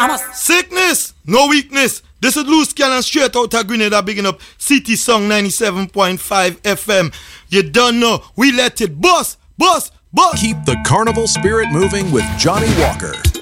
Sickness, no weakness. This is Loose Cannon straight out of Grenada, bigging up City Song 97.5 FM. You don't know, we let it bust. Keep the carnival spirit moving with Johnny Walker.